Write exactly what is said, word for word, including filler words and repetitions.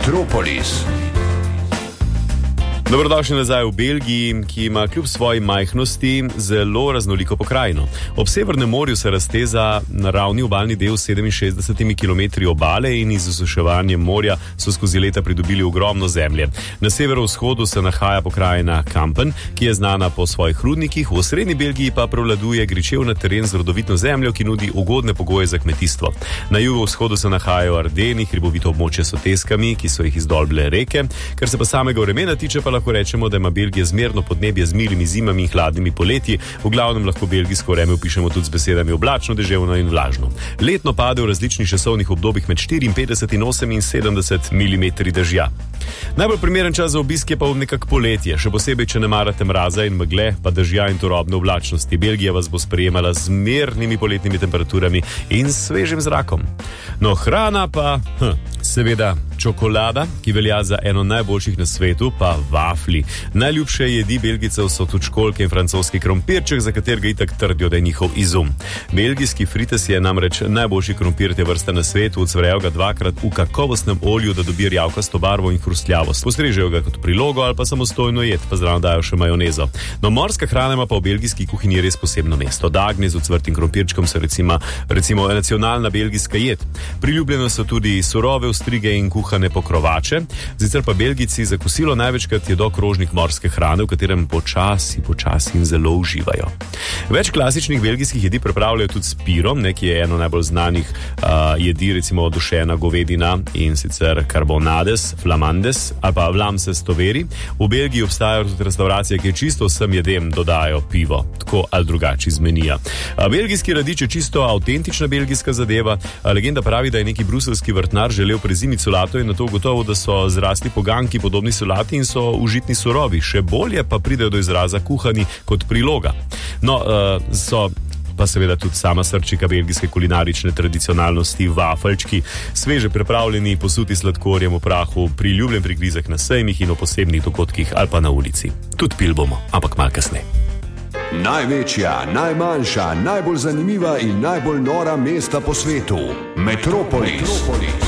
Metropolis. Dobrodošli nazaj v Belgiji, ki ima kljub svoji majhnosti zelo raznoliko pokrajino. Ob Severnem morju se razteza naravni obalni del s sedeminšestdesetimi kilometri obale in iz osuševanjem morja so skozi leta pridobili ogromno zemlje. Na severovzhodu se nahaja pokrajina Kampen, ki je znana po svojih rudnikih, v osrednji Belgiji pa prevladuje gričevna teren z rodovitno zemljo, ki nudi ugodne pogoje za kmetijstvo. Na jugovzhodu se nahajajo Ardeni, hribovito območje s soteskami, ki so jih izdolbile reke, kar se pa samega vremena tiče, pa lahko rečemo, da ima Belgija zmerno podnebje z milimi zimami in hladnimi poletji. V glavnem lahko belgijsko vreme opišemo tudi z besedami oblačno, deževno in vlažno. Letno pade v različnih časovnih obdobjih med štiriinpetdeset in oseminsedemdeset milimetrov dežja. Najbolj primeren čas za obisk je pa nekak poletje, še posebej, če ne marate mraza in megle, pa dežja in turobne oblačnosti. Belgija vas bo sprejemala z mirnimi poletnimi temperaturami in svežim zrakom. No, hrana pa, hm, seveda čokolada, ki velja za eno najboljših na svetu, pa vafli. Najljubše jedi Belgijcev so tudi školjke in francoski krompirček, za katerega itak trdijo, da je njihov izum. Belgijski frites je namreč najboljši krompir te vrste na svetu, ucvrejo ga dvakrat v kakovostnem olju, da dobi rjavkasto barvo in hrustljavost. Postrežejo ga kot prilogo ali pa samostojno jed, pa zraven dajo še majonezo. No, morska hrana ima pa v belgijski kuhinji res posebno mesto. Dagne z ucvrtim krompirčkom so recimo, recimo nacionalna belgijska jed. Priljubljene so tudi surove ostrige in kuhane pokrovače. Zicer pa Belgijci za kosilo največkrat jedo krožnik morske hrane, v katerem počasi, počasi in zelo uživajo. Več klasičnih belgijskih jedi pripravljajo tudi s pirom, ne, ki je eno najbolj znanih uh, jedi, recimo dušena govedina in sicer carbonades, flamandes ali pa vlamse s toveri. V Belgiji obstajajo tudi restauracije, ki čisto vsem jedem dodajo pivo, tako ali drugače iz menija. Uh, belgijski radič je čisto avtentična belgijska zadeva. Uh, legenda pravi, da je neki bruselski vrtnar želel prezimiti solato in na to gotovo, da so zrasli poganki podobni solati in so užitni surovi. Še bolje pa pridejo do izraza kuhani kot priloga. No, uh, so pa seveda tudi sama srčika belgijske kulinarične tradicionalnosti, vafelčki, sveže pripravljeni, posuti sladkorjem v prahu, priljubljen prigrizek na sejmih in o posebnih dogodkih ali pa na ulici. Tudi pil bomo, ampak malo kasneje. Največja, najmanjša, najbolj zanimiva in najbolj nora mesta po svetu. Metropolis. Metropolis.